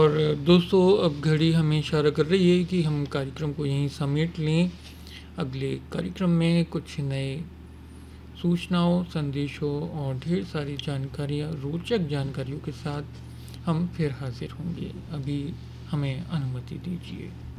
और दोस्तों, अब घड़ी हमें इशारा कर रही है कि हम कार्यक्रम को यहीं समेट लें। अगले कार्यक्रम में कुछ नए सूचनाओं, संदेशों और ढेर सारी जानकारियाँ, रोचक जानकारियों के साथ हम फिर हाजिर होंगे। अभी हमें अनुमति दीजिए।